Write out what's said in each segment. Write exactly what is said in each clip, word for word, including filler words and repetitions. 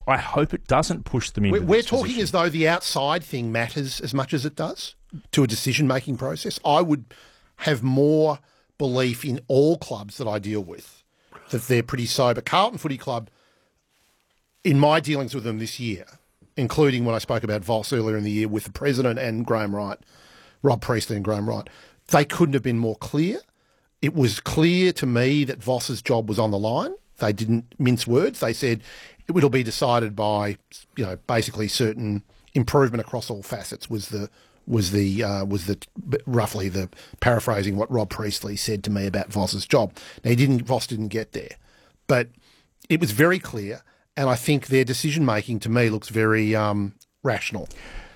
I hope it doesn't push them into We're, we're this talking position. as though the outside thing matters as much as it does to a decision-making process. I would have more belief in all clubs that I deal with, that they're pretty sober. Carlton Footy Club, in my dealings with them this year, including when I spoke about Voss earlier in the year with the president and Graham Wright, Rob Priestley and Graham Wright, they couldn't have been more clear. It was clear to me that Voss's job was on the line. They didn't mince words. They said it'll be decided by, you know, basically certain improvement across all facets was the was the uh, was the roughly the paraphrasing what Rob Priestley said to me about Voss's job. Now he didn't Voss didn't get there, but it was very clear, and I think their decision making to me looks very um, rational.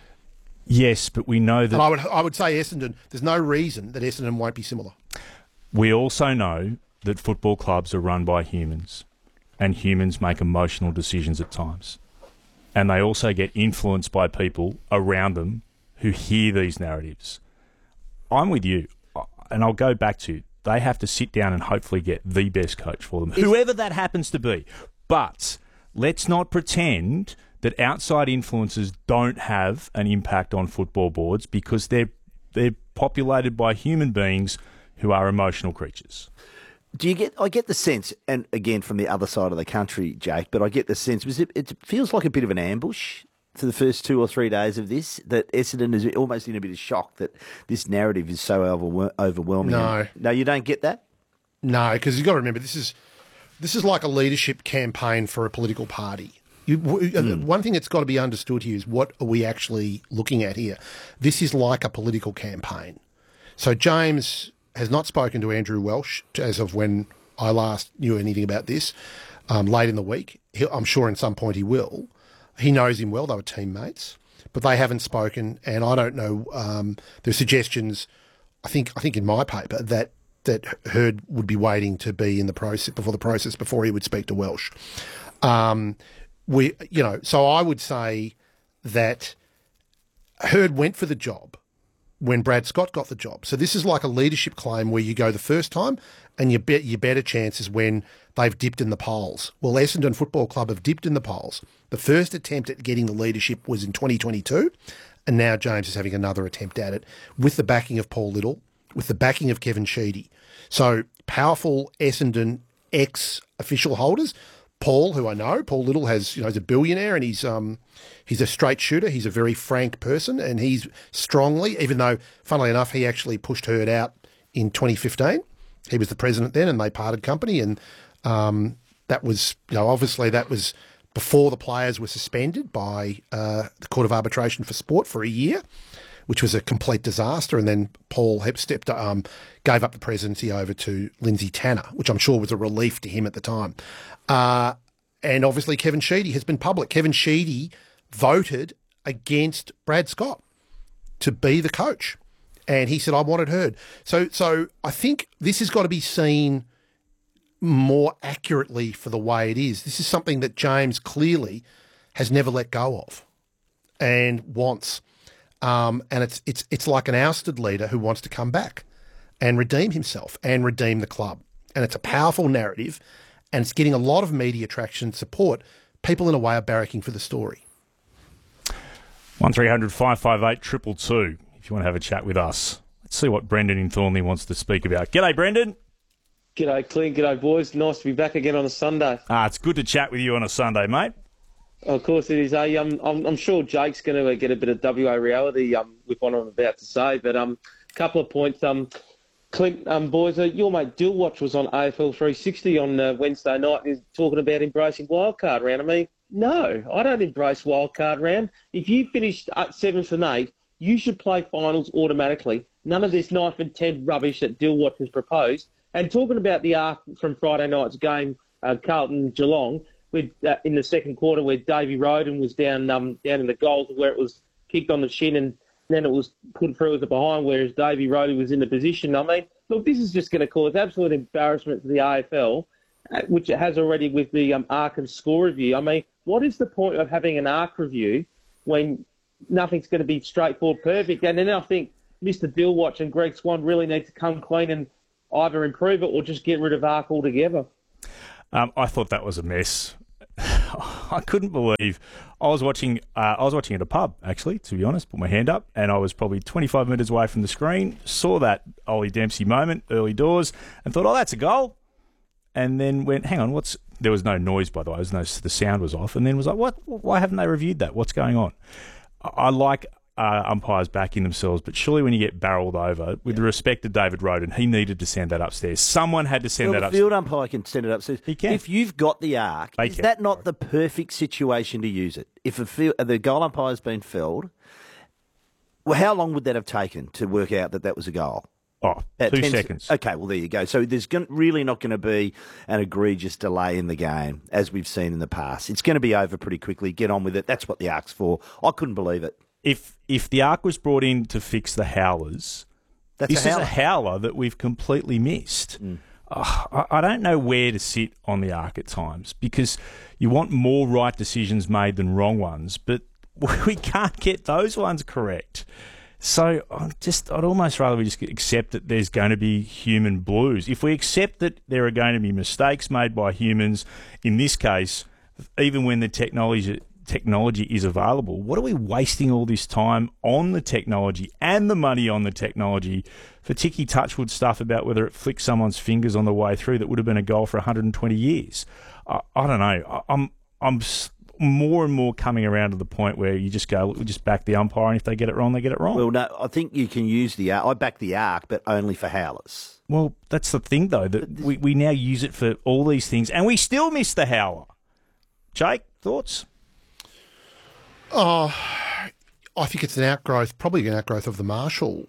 Yes, but we know that... And I would I would say Essendon, there's no reason that Essendon won't be similar. We also know that football clubs are run by humans, and humans make emotional decisions at times. And they also get influenced by people around them who hear these narratives. I'm with you, and I'll go back to, they have to sit down and hopefully get the best coach for them, whoever that happens to be. But let's not pretend that outside influences don't have an impact on football boards, because they're they're populated by human beings who are emotional creatures. Do you get? I get the sense, and again from the other side of the country, Jake, but I get the sense because it, it feels like a bit of an ambush for the first two or three days of this. That Essendon is almost in a bit of shock that this narrative is so overwhel- overwhelming. No, no, you don't get that. No, because you've got to remember this is this is like a leadership campaign for a political party. You, mm. One thing that's got to be understood here is what are we actually looking at here? This is like a political campaign. So James has not spoken to Andrew Welsh as of when I last knew anything about this, um, late in the week. He'll, I'm sure at some point he will. He knows him well. They were teammates, but they haven't spoken, and I don't know. Um, there are suggestions, I think, I think in my paper that that Hurd would be waiting to be in the process before the process before he would speak to Welsh. Um, we, you know, so I would say that Hurd went for the job when Brad Scott got the job. So this is like a leadership claim where you go the first time and you bet your better chances when they've dipped in the polls. Well, Essendon Football Club have dipped in the polls. The first attempt at getting the leadership was in twenty twenty-two, and now James is having another attempt at it with the backing of Paul Little, with the backing of Kevin Sheedy. So powerful Essendon ex-official holders. Paul, who I know, Paul Little has, you know, he's a billionaire and he's um he's a straight shooter. He's a very frank person, and he's strongly, even though, funnily enough, he actually pushed Hurd out in twenty fifteen. He was the president then, and they parted company, and um, that was, you know, obviously that was before the players were suspended by uh, the Court of Arbitration for Sport for a year, which was a complete disaster. And then Paul stepped, um, gave up the presidency over to Lindsay Tanner, which I'm sure was a relief to him at the time. Uh, and obviously Kevin Sheedy has been public. Kevin Sheedy voted against Brad Scott to be the coach. And he said, I wanted Hurd. So, so I think this has got to be seen more accurately for the way it is. This is something that James clearly has never let go of and wants. Um, and it's it's it's like an ousted leader who wants to come back and redeem himself and redeem the club. And it's a powerful narrative, and it's getting a lot of media traction and support. People, in a way, are barracking for the story. one three hundred five five eight two two two if you want to have a chat with us. Let's see what Brendan in Thornley wants to speak about. G'day, Brendan. G'day, Clint. G'day, boys. Nice to be back again on a Sunday. Ah, it's good to chat with you on a Sunday, mate. Of course it is. Eh? Um, I'm, I'm sure Jake's going to get a bit of W A reality um, with what I'm about to say, but a um, couple of points. Um, Clint, um, boys, uh, your mate Dillwatch was on A F L three sixty on uh, Wednesday night. He's talking about embracing wildcard round. I mean, no, I don't embrace wildcard round. If you finished at seventh and eighth, you should play finals automatically. None of this ninth and tenth rubbish that Dillwatch has proposed. And talking about the arc from Friday night's game, uh, Carlton-Geelong, with uh, in the second quarter where Davey Roden was down um, down in the goals where it was kicked on the shin and then it was put through as a behind, whereas Davey Roden was in the position. I mean, look, this is just going to cause absolute embarrassment for the A F L, uh, which it has already with the um, arc and score review. I mean, what is the point of having an arc review when nothing's going to be straightforward perfect? And then I think Mister Dillwatch and Greg Swan really need to come clean and either improve it or just get rid of arc altogether. Um, I thought that was a mess. I couldn't believe I was watching. Uh, I was watching at a pub, actually. To be honest, put my hand up, and I was probably twenty-five metres away from the screen. Saw that Ollie Dempsey moment early doors, and thought, "Oh, that's a goal." And then went, "Hang on, what's?" There was no noise, by the way. There was no, the sound was off, and then was like, "What? Why haven't they reviewed that? What's going on?" I, I like. Uh, umpires backing themselves, but surely when you get barreled over, with the respect to David Roden, he needed to send that upstairs. Someone had to send well, that the upstairs. field umpire can send it upstairs. He can. If you've got the arc, They is can. that not the perfect situation to use it? If a field, the goal umpire's been felled, well, how long would that have taken to work out that that was a goal? Oh, At two ten seconds. Okay, well, there you go. So there's gon- really not going to be an egregious delay in the game, as we've seen in the past. It's going to be over pretty quickly. Get on with it. That's what the arc's for. I couldn't believe it. If if the arc was brought in to fix the howlers, That's this a is howler. a howler that we've completely missed. Oh, I, I don't know where to sit on the arc at times because you want more right decisions made than wrong ones, but we can't get those ones correct. So I just, I'd almost rather we just accept that there's going to be human blues. If we accept that there are going to be mistakes made by humans, in this case, even when the technology technology is available, what are we wasting all this time on the technology and the money on the technology for Ticky Touchwood stuff about whether it flicks someone's fingers on the way through that would have been a goal for one hundred twenty years? I, I don't know. I, I'm I'm s- more and more coming around to the point where you just go, look, we just back the umpire, and if they get it wrong, they get it wrong. Well, no, I think you can use the arc. I back the arc, but only for howlers. Well, that's the thing, though, that we, we now use it for all these things, and we still miss the howler. Jake, thoughts? Oh, I think it's an outgrowth, probably an outgrowth of the Marshall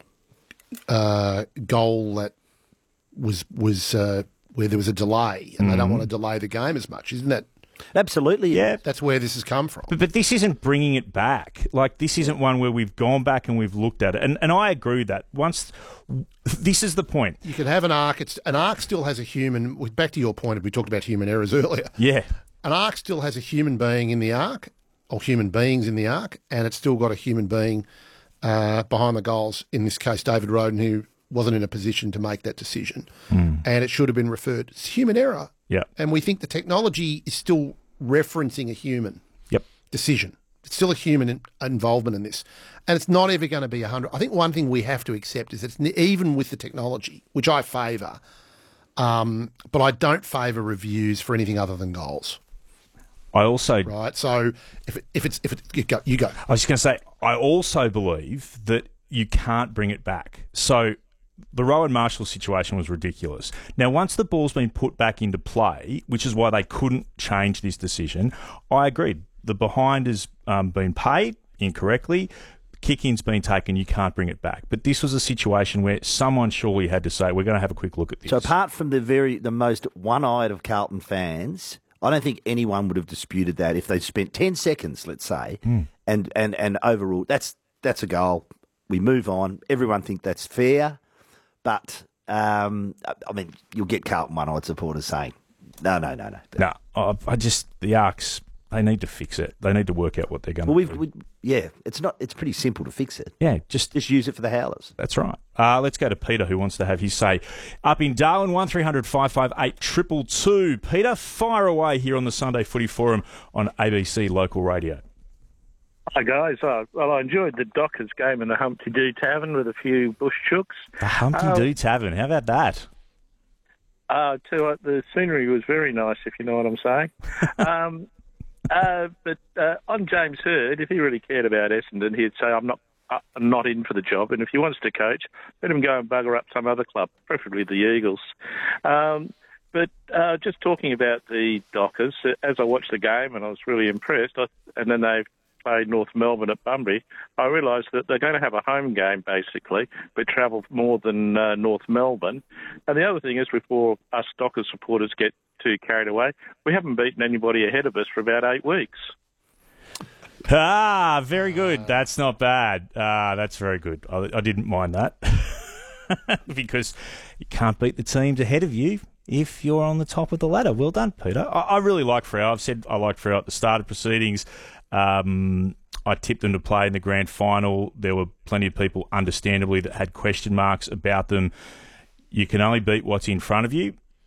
uh, goal that was was uh, where there was a delay, and they don't want to delay the game as much, isn't that? Absolutely. Yeah. That's where this has come from. But, but this isn't bringing it back. Like, this isn't one where we've gone back and we've looked at it. And, and I agree with that. Once, this is the point. You could have an arc. It's, an arc still has a human. Back to your point, we talked about human errors earlier. Yeah. An arc still has a human being in the arc, or human beings in the arc, and it's still got a human being uh, behind the goals. In this case, David Roden, who wasn't in a position to make that decision, mm. and it should have been referred. It's human error. Yeah. And we think the technology is still referencing a human yep. decision. It's still a human in, involvement in this. And it's not ever going to be one hundred. I think one thing we have to accept is that it's, even with the technology, which I favour, um, but I don't favour reviews for anything other than goals. I also... Right? So if, it, if it's... if it, you go, you go. I was just going to say, I also believe that you can't bring it back. So... the Rowan Marshall situation was ridiculous. Now, once the ball's been put back into play, which is why they couldn't change this decision, I agreed. The behind has um, been paid incorrectly. Kick-in's been taken. You can't bring it back. But this was a situation where someone surely had to say, we're going to have a quick look at this. So apart from the very the most one-eyed of Carlton fans, I don't think anyone would have disputed that if they spent ten seconds, let's say, mm. and, and, and overruled. That's, that's a goal. We move on. Everyone think that's fair. But, um, I mean, you'll get Carlton one-eyed supporters saying, no, no, no, no. No, I, I just, the Arcs, they need to fix it. They need to work out what they're going well, to we've, do. we, yeah, it's not. It's pretty simple to fix it. Yeah, just... Just use it for the howlers. That's right. Uh, let's go to Peter, who wants to have his say. Up in Darwin, one three hundred five five eight two two two. Peter, fire away here on the Sunday Footy Forum on A B C Local Radio. Hi guys, uh, well I enjoyed the Dockers game in the Humpty Doo Tavern with a few bush chooks. The Humpty uh, Doo Tavern, how about that? Uh, too, uh, the scenery was very nice, if you know what I'm saying. um, uh, but uh, on James Hird, if he really cared about Essendon, he'd say, I'm not uh, I'm not in for the job, and if he wants to coach, let him go and bugger up some other club, preferably the Eagles. Um, but uh, just talking about the Dockers, as I watched the game and I was really impressed, I, and then they played North Melbourne at Bunbury, I realised that they're going to have a home game, basically, but travel more than uh, North Melbourne. And the other thing is, before us Dockers supporters get too carried away, we haven't beaten anybody ahead of us for about eight weeks. Ah, very good. That's not bad. Ah, that's very good. I, I didn't mind that. Because you can't beat the teams ahead of you if you're on the top of the ladder. Well done, Peter. I, I really like Freo. I've said I like Freo at the start of proceedings. Um, I tipped them to play in the grand final. There were plenty of people, understandably, that had question marks about them. You can only beat what's in front of you.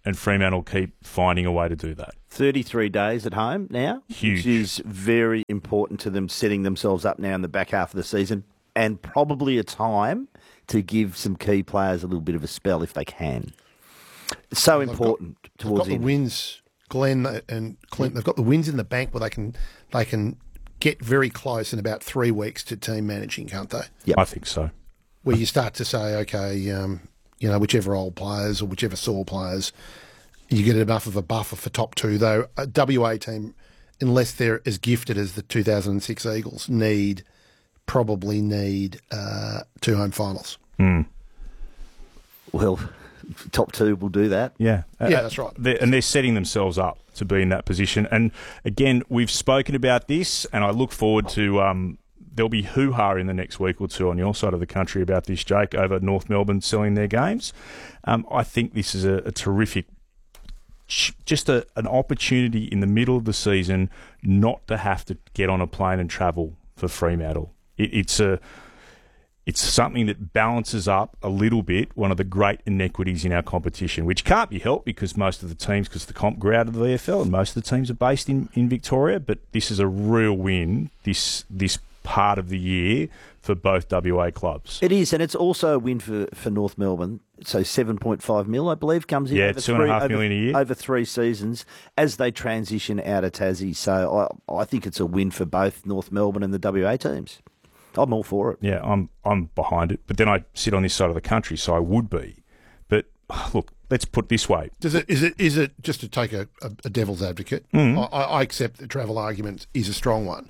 and Fremantle keep finding a way to do that. thirty-three days at home now, Huge. which is very important to them setting themselves up now in the back half of the season, and probably a time to give some key players a little bit of a spell if they can. It's so They've important got, towards they've got the wins, Glenn and Clint. They've got the wins in the bank where they can they can get very close in about three weeks to team managing, can't they? Yep. I think so. Where you start to say, okay, um, you know, whichever old players or whichever sore players, you get enough of a buffer for top two. Though a W A team, unless they're as gifted as the two thousand six Eagles, need probably need uh, two home finals. Mm. Well, top two will do that. Yeah. Yeah, Uh, that's right. They're, and they're setting themselves up to be in that position. And again, we've spoken about this, and I look forward to um, there'll be hoo-ha in the next week or two on your side of the country about this, Jake, over North Melbourne selling their games. Um, I think this is a, a terrific, just a, an opportunity in the middle of the season not to have to get on a plane and travel for Fremantle. It, it's a It's something that balances up a little bit one of the great inequities in our competition, which can't be helped because most of the teams, because the comp grew out of the V F L and most of the teams are based in, in Victoria, but this is a real win this this part of the year for both W A clubs. It is, and it's also a win for, for North Melbourne. So seven point five mil, I believe, comes in Yeah, over two and a three, half over, million a year. over three seasons as they transition out of Tassie. So I, I think it's a win for both North Melbourne and the W A teams. I'm all for it. Yeah, I'm I'm behind it, but then I sit on this side of the country, so I would be. But look, let's put it this way. Does it is it is it just to take a, a, a devil's advocate? Mm. I, I accept the travel argument is a strong one.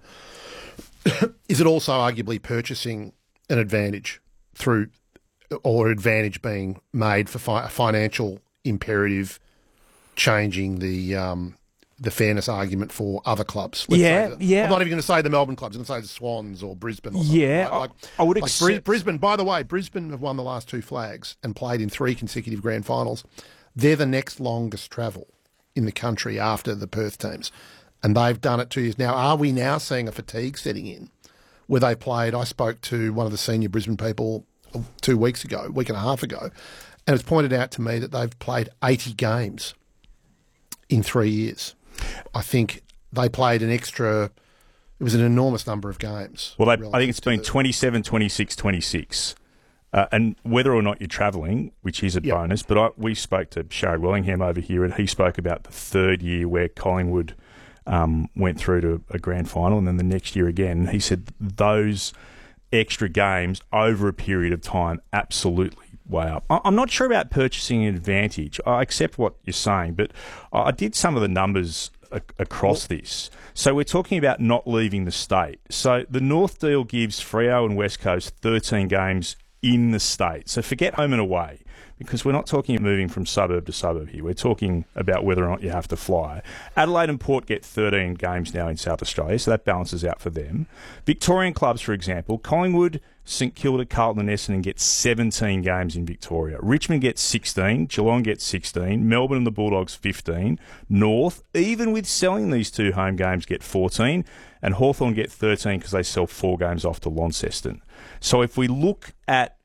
Is it also arguably purchasing an advantage through, or advantage being made for fi- a financial imperative, changing the um, the fairness argument for other clubs? Let's Yeah, say the, yeah. I'm not even going to say the Melbourne clubs. I'm going to say the Swans or Brisbane. Or something. Yeah, like, I- I would like Bri- accept- Brisbane. By the way, Brisbane have won the last two flags and played in three consecutive grand finals. They're the next longest travel in the country after the Perth teams. And they've done it two years. Now, are we now seeing a fatigue setting in where they played? I spoke to one of the senior Brisbane people two weeks ago, a week and a half ago, and it's pointed out to me that they've played eighty games in three years. I think they played an extra, it was an enormous number of games. Well, they, I think relative it's to been the- twenty-seven, twenty-six, twenty-six. Uh, and whether or not you're travelling, which is a Yep. bonus, but I, we spoke to Sharad Wellingham over here, and he spoke about the third year where Collingwood um, went through to a grand final, and then the next year again. He said those extra games over a period of time absolutely way up. I- I'm not sure about purchasing an advantage. I accept what you're saying, but I did some of the numbers a- across this. So we're talking about not leaving the state. So the North deal gives Freo and West Coast thirteen games in the state. So forget home and away, because we're not talking moving from suburb to suburb here. We're talking about whether or not you have to fly. Adelaide and Port get thirteen games now in South Australia, so that balances out for them. Victorian clubs, for example, Collingwood, St Kilda, Carlton and Essendon get seventeen games in Victoria. Richmond gets sixteen, Geelong gets sixteen, Melbourne and the Bulldogs fifteen, North, even with selling these two home games, get fourteen, and Hawthorn get thirteen because they sell four games off to Launceston. So if we look at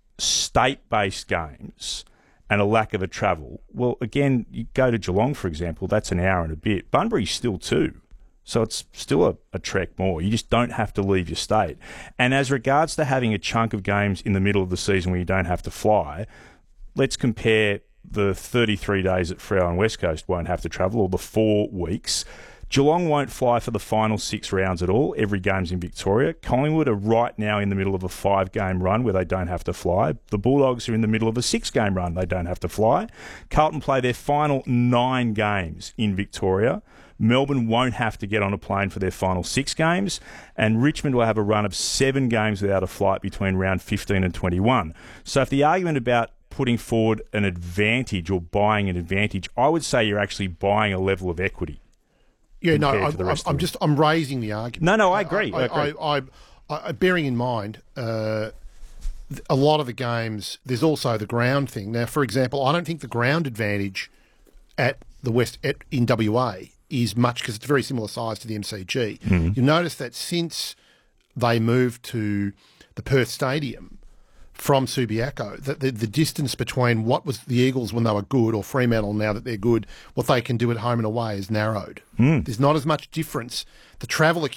state-based games and a lack of a travel, well, again, you go to Geelong, for example, that's an hour and a bit. Bunbury's still two. So it's still a, a trek more. You just don't have to leave your state. And as regards to having a chunk of games in the middle of the season where you don't have to fly, let's compare the thirty-three days that Freo and West Coast won't have to travel, or the four weeks. Geelong won't fly for the final six rounds at all. Every game's in Victoria. Collingwood are right now in the middle of a five-game run where they don't have to fly. The Bulldogs are in the middle of a six-game run. They don't have to fly. Carlton play their final nine games in Victoria. Melbourne won't have to get on a plane for their final six games. And Richmond will have a run of seven games without a flight between round fifteen and twenty-one. So if the argument about putting forward an advantage or buying an advantage, I would say you're actually buying a level of equity. Yeah, no, compared I'm, to the I'm, rest of I'm them. just I'm raising the argument. No, no, I agree. I I, agree. I, I, I, bearing in mind, uh, th- a lot of the games, there's also the ground thing. Now, for example, I don't think the ground advantage at the West at, in W A is much because it's very similar size to the M C G. Mm-hmm. You'll notice that since they moved to the Perth Stadium, from Subiaco, that the, the distance between what was the Eagles when they were good or Fremantle now that they're good, what they can do at home and away is narrowed. Mm. There's not as much difference. The travel